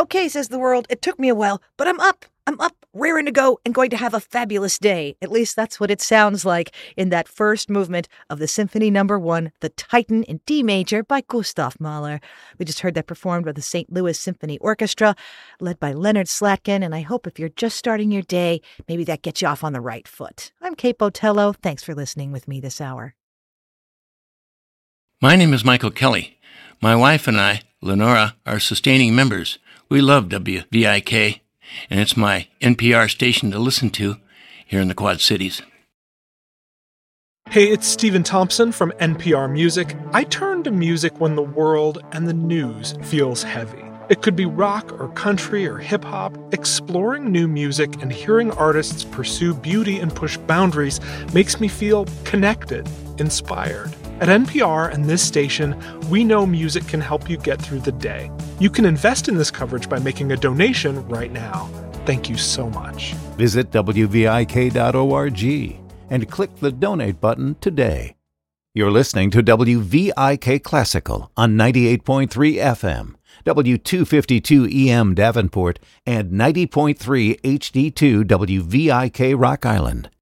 Okay, says the world. It took me a while, but I'm up. I'm up, raring to go, and going to have a fabulous day. At least that's what it sounds like in that first movement of the Symphony No. 1, The Titan in D major by Gustav Mahler. We just heard that performed by the St. Louis Symphony Orchestra, led by Leonard Slatkin, and I hope if you're just starting your day, maybe that gets you off on the right foot. I'm Kate Botello. Thanks for listening with me this hour. My name is Michael Kelly. My wife and I, Lenora, are sustaining members. We love WVIK, and it's my NPR station to listen to here in the Quad Cities. Hey, it's Stephen Thompson from NPR Music. I turn to music when the world and the news feels heavy. It could be rock or country or hip-hop. Exploring new music and hearing artists pursue beauty and push boundaries makes me feel connected, inspired. At NPR and this station, we know music can help you get through the day. You can invest in this coverage by making a donation right now. Thank you so much. Visit WVIK.org and click the donate button today. You're listening to WVIK Classical on 98.3 FM, W252 EM Davenport, and 90.3 HD2 WVIK Rock Island.